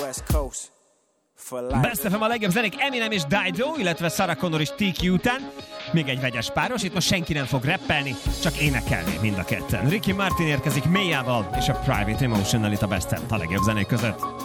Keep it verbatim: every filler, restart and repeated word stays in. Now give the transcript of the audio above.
Best ef em a legjobb zenék Eminem és Dido, illetve Sarah Connor és té kú után. Még egy vegyes páros, itt most senki nem fog rappelni, csak énekelni mind a ketten. Ricky Martin érkezik Mélyával és a Private Emotional itt a Best of a legjobb zenék között.